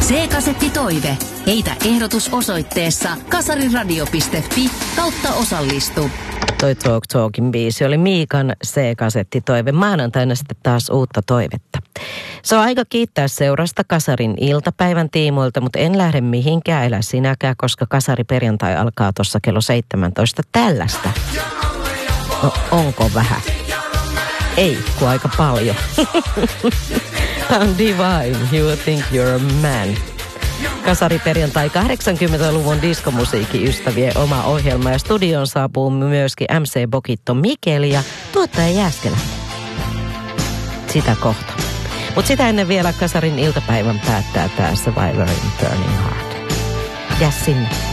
C-kasettitoive. Heitä ehdotus osoitteessa kasariradio.fi/osallistu. Toi Talk Talkin biisi oli Miikan C-kasettitoive. Maanantaina sitten taas uutta toivetta. Se on aika kiittää seurasta Kasarin iltapäivän tiimoilta, mutta en lähde mihinkään, elä sinäkään, koska Kasari-perjantai alkaa tuossa kello 17 tällaista. No, onko vähän? Ei, kun aika paljon. I'm divine, you think you're a man. Kasari-perjantai 80-luvun diskomusiikin ystävien oma ohjelma ja studioon saapuu myöskin MC Bokitto Mikeli ja tuottaja Jääskelä. Sitä kohta. Mutta sitä ennen vielä Kasarin iltapäivän päättää tää Survivorin Turning Heart. Jää sinne.